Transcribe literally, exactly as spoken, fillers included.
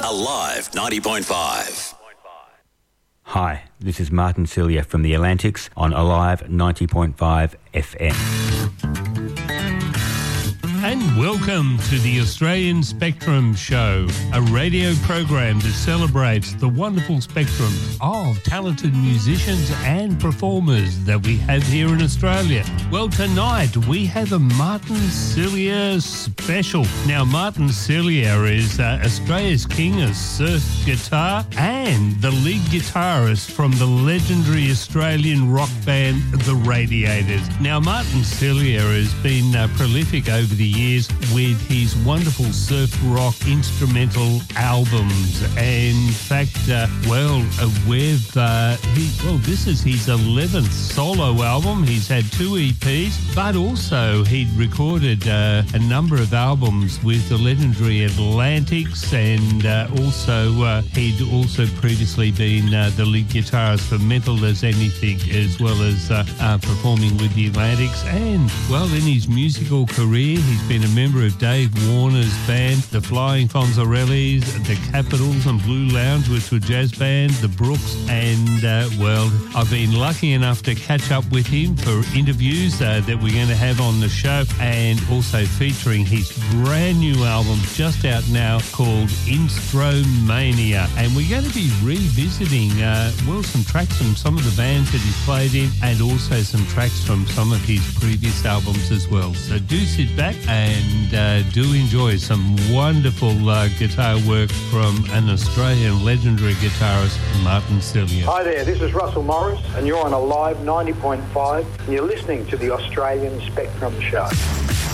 Alive ninety point five. Hi, this is Martin Celia from the Atlantics on Alive ninety point five F M. And welcome to the Australian Spectrum Show, a radio program that celebrates the wonderful spectrum of talented musicians and performers that we have here in Australia. Well, tonight we have a Martin Celia special. Now, Martin Celia is uh, Australia's king of surf guitar and the lead guitarist from the legendary Australian rock band The Radiators. Now, Martin Celia has been uh, prolific over the years with his wonderful surf rock instrumental albums. And in fact, uh, well, uh, with uh, he, well, this is his eleventh solo album. He's had two E Ps, but also he'd recorded uh, a number of albums with the legendary Atlantics, and uh, also uh, he'd also previously been uh, the lead guitarist for Mental as Anything, as well as uh, uh, performing with the Atlantics. And well, in his musical career, he's been a member of Dave Warner's band, the Flying Fonzarellis, the Capitals and Blue Lounge, which were jazz band, the Brooks, and uh, well, I've been lucky enough to catch up with him for interviews uh, that we're going to have on the show, and also featuring his brand new album just out now called Instromania. And we're going to be revisiting uh, well, some tracks from some of the bands that he's played in, and also some tracks from some of his previous albums as well. So do sit back and uh, do enjoy some wonderful uh, guitar work from an Australian legendary guitarist, Martin Celia. Hi there, this is Russell Morris, and you're on Alive ninety point five, and you're listening to the Australian Spectrum Show.